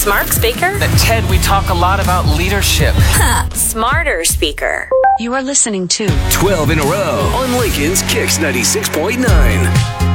Smart speaker? Ted, we talk a lot about leadership. Smarter speaker. You are listening to 12 in a row on Lincoln's Kicks 96.9.